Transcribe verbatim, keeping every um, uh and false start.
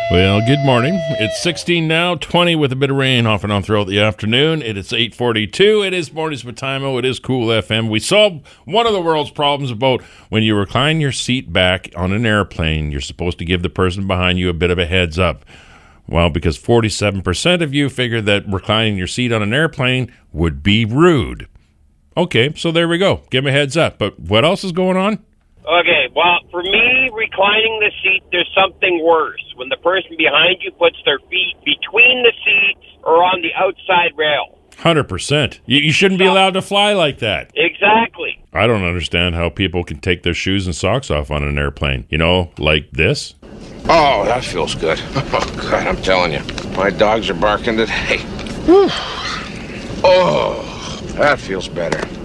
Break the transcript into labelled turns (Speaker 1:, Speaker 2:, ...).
Speaker 1: Well, good morning. It's sixteen now, twenty with a bit of rain off and on throughout the afternoon. It is eight forty-two. It is Mornings with Timo. It is Cool F M. We solved one of the world's problems about when you recline your seat back on an airplane, you're supposed to give the person behind you a bit of a heads up. Well, because forty-seven percent of you figure that reclining your seat on an airplane would be rude. Okay, so there we go. Give them a heads up. But what else is going on?
Speaker 2: Okay, well, for me, reclining the seat, there's something worse. When the person behind you puts their feet between the seats or on the outside rail.
Speaker 1: one hundred percent. You, you shouldn't be allowed to fly like that.
Speaker 2: Exactly.
Speaker 1: I don't understand how people can take their shoes and socks off on an airplane. You know, like this.
Speaker 3: Oh, that feels good. Oh, God, I'm telling you. My dogs are barking today. Oh, that feels better.